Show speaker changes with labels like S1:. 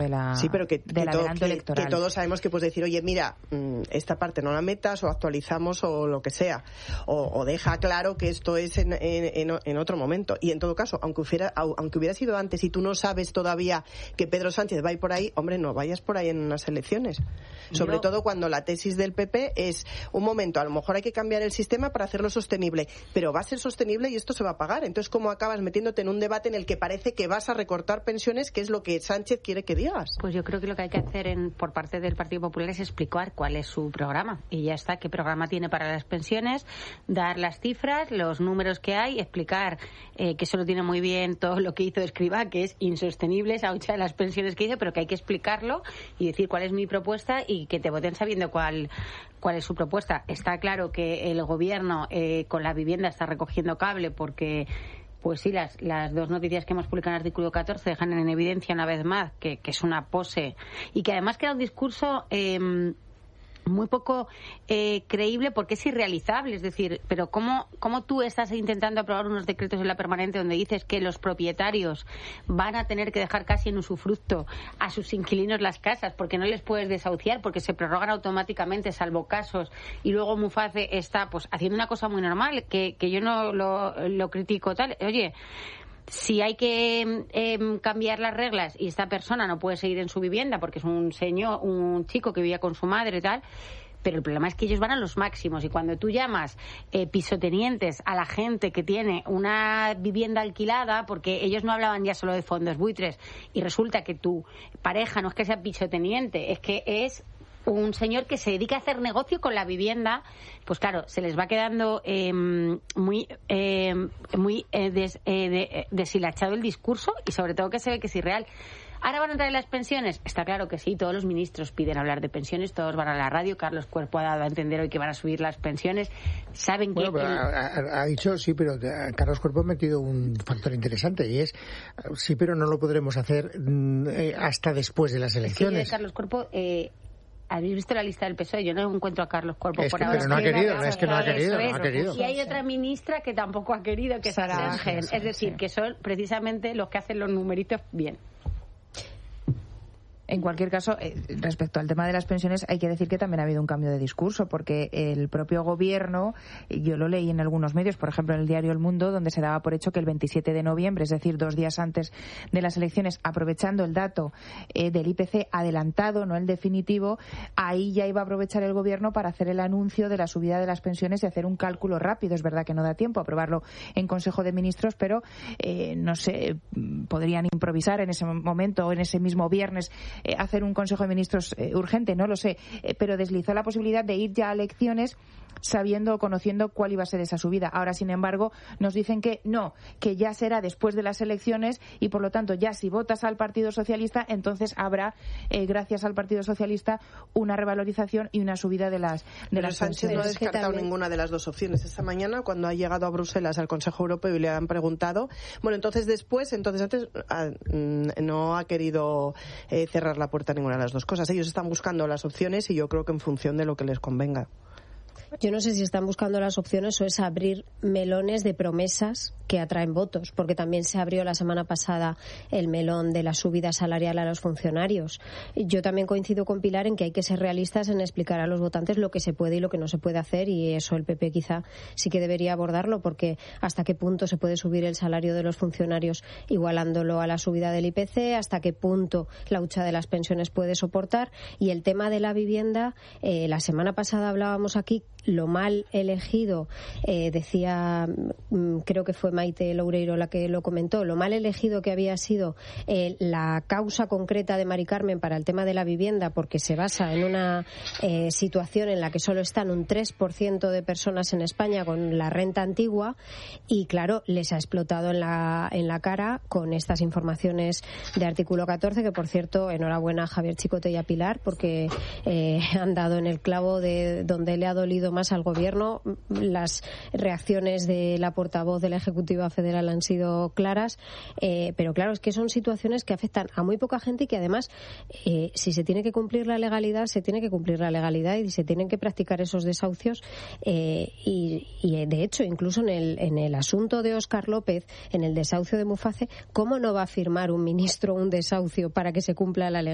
S1: sí, pero
S2: del adelanto electoral.
S1: Que todos sabemos que puedes decir, oye, mira, esta parte no la metas o actualizamos o lo que sea, o deja claro que esto es en otro momento. Y en todo caso, aunque hubiera sido antes y tú no sabes todavía que Pedro Sánchez va a ir por ahí, hombre, no vayas por ahí en unas elecciones. Sobre todo cuando la tesis del PP es, un momento, a lo mejor hay que cambiar el sistema para hacerlo sostenible, pero va a ser sostenible y esto se va a pagar. Entonces, ¿cómo acabas metiéndote en un debate en el que parece que vas a recortar pensiones, que es lo que Sánchez quiere que digas?
S2: Pues yo creo que lo que hay que hacer por parte del Partido Popular es explicar cuál es su programa. Y ya está, qué programa tiene para las pensiones, dar las cifras, los números que hay, explicar que eso lo tiene muy bien todo lo que hizo Escrivá, que es insostenible esa hucha de las pensiones que hizo, pero que hay que explicarlo y decir cuál es mi propuesta y que te voten sabiendo cuál es su propuesta. Está claro que el gobierno con la vivienda está recogiendo cable porque, pues sí, las dos noticias que hemos publicado en el artículo 14 dejan en evidencia una vez más que es una pose y que además queda un discurso muy poco creíble porque es irrealizable. Es decir, pero ¿cómo tú estás intentando aprobar unos decretos en la permanente donde dices que los propietarios van a tener que dejar casi en usufructo a sus inquilinos las casas porque no les puedes desahuciar, porque se prorrogan automáticamente salvo casos, y luego Muface está pues haciendo una cosa muy normal que yo no lo critico tal? Oye, si hay que cambiar las reglas y esta persona no puede seguir en su vivienda porque es un chico que vivía con su madre y tal, pero el problema es que ellos van a los máximos y cuando tú llamas pisotenientes a la gente que tiene una vivienda alquilada, porque ellos no hablaban ya solo de fondos buitres, y resulta que tu pareja no es que sea pisoteniente, es que es un señor que se dedica a hacer negocio con la vivienda, pues claro, se les va quedando muy deshilachado el discurso y sobre todo que se ve que es irreal. ¿Ahora van a entrar en las pensiones? Está claro que sí, todos los ministros piden hablar de pensiones, todos van a la radio. Carlos Cuerpo ha dado a entender hoy que van a subir las pensiones. Saben que...
S3: Bueno, ha dicho sí, pero Carlos Cuerpo ha metido un factor interesante y es sí, pero no lo podremos hacer hasta después de las elecciones.
S2: Sí, Carlos Cuerpo... ¿Habéis visto la lista del PSOE? Yo no encuentro a Carlos Cuerpo por ahora.
S3: Pero no ha querido,
S2: Y hay otra ministra que tampoco ha querido, que es Sara Ángel. Es decir, que son precisamente los que hacen los numeritos bien.
S4: En cualquier caso, respecto al tema de las pensiones, hay que decir que también ha habido un cambio de discurso, porque el propio gobierno, yo lo leí en algunos medios, por ejemplo en el diario El Mundo, donde se daba por hecho que el 27 de noviembre, es decir, 2 días antes de las elecciones, aprovechando el dato del IPC adelantado, no el definitivo, ahí ya iba a aprovechar el gobierno para hacer el anuncio de la subida de las pensiones y hacer un cálculo rápido. Es verdad que no da tiempo a aprobarlo en Consejo de Ministros, pero no sé, podrían improvisar en ese momento o en ese mismo viernes hacer un Consejo de Ministros urgente, no lo sé, pero deslizó la posibilidad de ir ya a elecciones sabiendo o conociendo cuál iba a ser esa subida. Ahora, sin embargo, nos dicen que no, que ya será después de las elecciones y, por lo tanto, ya si votas al Partido Socialista, entonces habrá, gracias al Partido Socialista, una revalorización y una subida de las
S1: pensiones. Sánchez no ha descartado ninguna de las dos opciones. Esta mañana, cuando ha llegado a Bruselas al Consejo Europeo y le han preguntado, bueno, entonces antes no ha querido cerrar la puerta a ninguna de las dos cosas. Ellos están buscando las opciones y yo creo que en función de lo que les convenga.
S5: Yo no sé si están buscando las opciones o es abrir melones de promesas que atraen votos, porque también se abrió la semana pasada el melón de la subida salarial a los funcionarios. Yo también coincido con Pilar en que hay que ser realistas en explicar a los votantes lo que se puede y lo que no se puede hacer, y eso el PP quizá sí que debería abordarlo, porque hasta qué punto se puede subir el salario de los funcionarios igualándolo a la subida del IPC, hasta qué punto la hucha de las pensiones puede soportar. Y el tema de la vivienda, la semana pasada hablábamos aquí lo mal elegido, decía, creo que fue Maite Loureiro la que lo comentó, lo mal elegido que había sido la causa concreta de Mari Carmen para el tema de la vivienda, porque se basa en una situación en la que solo están un 3% de personas en España con la renta antigua, y claro, les ha explotado en la cara con estas informaciones de artículo 14, que por cierto, enhorabuena a Javier Chicote y a Pilar, porque han dado en el clavo de donde le ha dolido más al gobierno. Las reacciones de la portavoz de la Ejecutiva Federal han sido claras, pero claro, es que son situaciones que afectan a muy poca gente y que además, si se tiene que cumplir la legalidad, se tiene que cumplir la legalidad y se tienen que practicar esos desahucios, y de hecho, incluso en el asunto de Óscar López, en el desahucio de Muface, ¿cómo no va a firmar un ministro un desahucio para que se cumpla la legalidad?